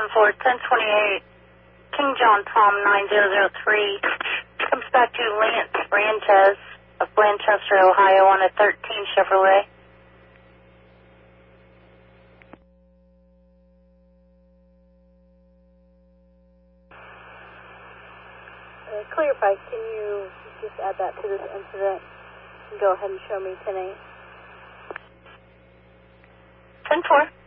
10-4, 1028, King John Tom 9003, comes back to Lance Branches of Blanchester, Ohio on a 13 Chevrolet. Clarify, can you just add that to this incident and go ahead and show me 10-8? 10-4.